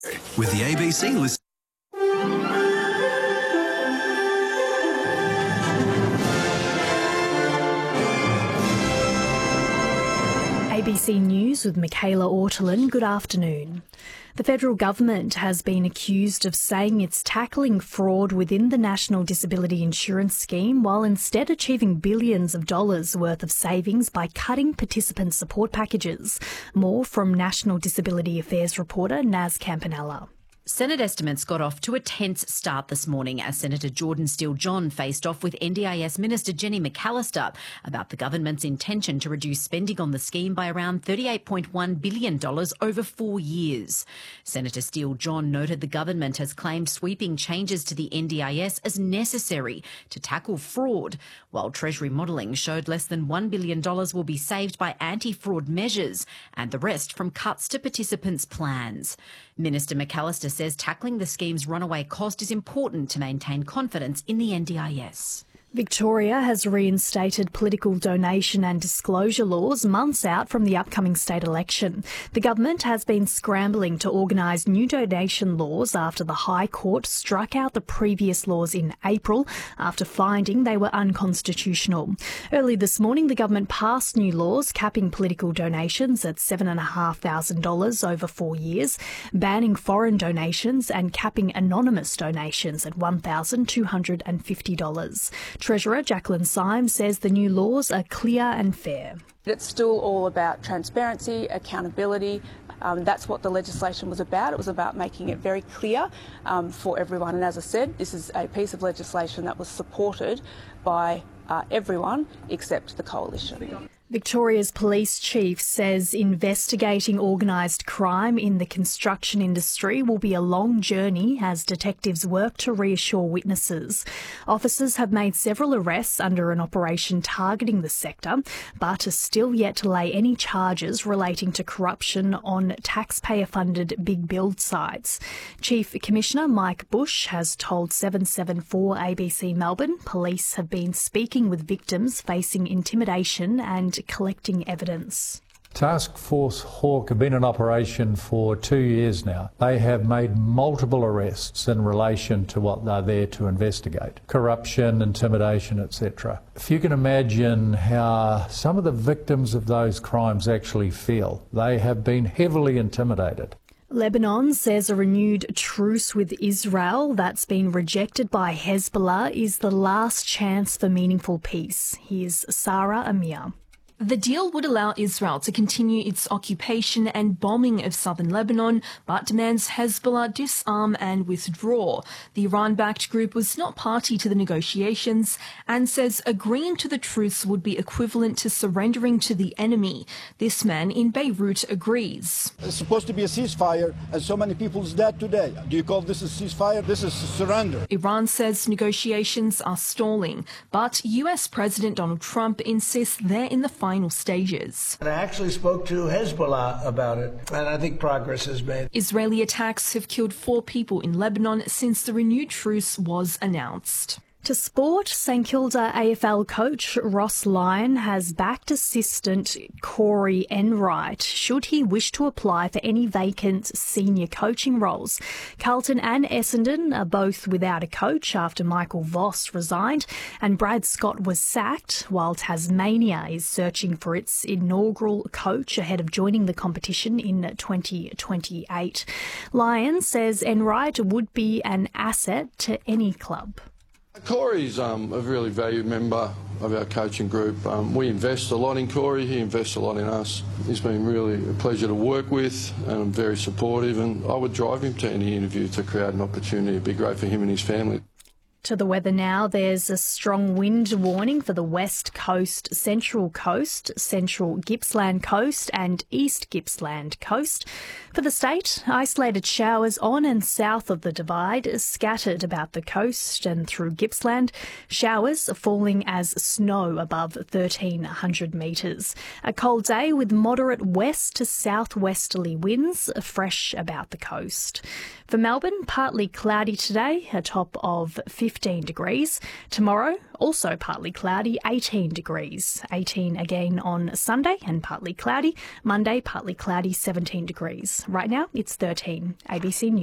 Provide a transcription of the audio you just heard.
With the ABC list. ABC News with Michaela Ortolin. Good afternoon. The federal government has been accused of saying it's tackling fraud within the National Disability Insurance Scheme while instead achieving billions of dollars worth of savings by cutting participant support packages. More from National Disability Affairs reporter Naz Campanella. Senate estimates got off to a tense start this morning as Senator Jordan Steele-John faced off with NDIS Minister Jenny McAllister about the government's intention to reduce spending on the scheme by around $38.1 billion over 4 years. Senator Steele-John noted the government has claimed sweeping changes to the NDIS as necessary to tackle fraud, while Treasury modelling showed less than $1 billion will be saved by anti-fraud measures and the rest from cuts to participants' plans. Minister McAllister says tackling the scheme's runaway cost is important to maintain confidence in the NDIS. Victoria has reinstated political donation and disclosure laws months out from the upcoming state election. The government has been scrambling to organise new donation laws after the High Court struck out the previous laws in April after finding they were unconstitutional. Early this morning, the government passed new laws capping political donations at $7,500 over 4 years, banning foreign donations and capping anonymous donations at $1,250. Treasurer Jacqueline Symes says the new laws are clear and fair. It's still all about transparency, accountability. That's what the legislation was about. It was about making it very clear for everyone. And as I said, this is a piece of legislation that was supported by everyone except the Coalition. Victoria's police chief says investigating organised crime in the construction industry will be a long journey as detectives work to reassure witnesses. Officers have made several arrests under an operation targeting the sector, but are still yet to lay any charges relating to corruption on taxpayer-funded big build sites. Chief Commissioner Mike Bush has told 774 ABC Melbourne police have been speaking with victims facing intimidation and collecting evidence. Task Force Hawk have been in operation for 2 years now. They have made multiple arrests in relation to what they're there to investigate. Corruption, intimidation, etc. If you can imagine how some of the victims of those crimes actually feel, they have been heavily intimidated. Lebanon says a renewed truce with Israel that's been rejected by Hezbollah is the last chance for meaningful peace. Here's Sarah Amir. The deal would allow Israel to continue its occupation and bombing of southern Lebanon, but demands Hezbollah disarm and withdraw. The Iran-backed group was not party to the negotiations and says agreeing to the truce would be equivalent to surrendering to the enemy. This man in Beirut agrees. It's supposed to be a ceasefire, and so many people's dead today. Do you call this a ceasefire? This is surrender. Iran says negotiations are stalling, but US President Donald Trump insists they're in the final stages. And I actually spoke to Hezbollah about it, and I think progress is made. Israeli attacks have killed 4 people in Lebanon since the renewed truce was announced. To sport, St Kilda AFL coach Ross Lyon has backed assistant Corey Enright should he wish to apply for any vacant senior coaching roles. Carlton and Essendon are both without a coach after Michael Voss resigned and Brad Scott was sacked, while Tasmania is searching for its inaugural coach ahead of joining the competition in 2028. Lyon says Enright would be an asset to any club. Corey's a really valued member of our coaching group. We invest a lot in Corey, he invests a lot in us. He's been really a pleasure to work with and very supportive, and I would drive him to any interview to create an opportunity. It'd be great for him and his family. To the weather now, there's a strong wind warning for the West Coast, Central Gippsland Coast and East Gippsland Coast. For the state, isolated showers on and south of the Divide, scattered about the coast and through Gippsland. Showers falling as snow above 1,300 metres. A cold day with moderate west to southwesterly winds, fresh about the coast. For Melbourne, partly cloudy today, a top of 50 15 degrees. Tomorrow, also partly cloudy, 18 degrees. 18 again on Sunday and partly cloudy. Monday, partly cloudy, 17 degrees. Right now, it's 13. ABC News.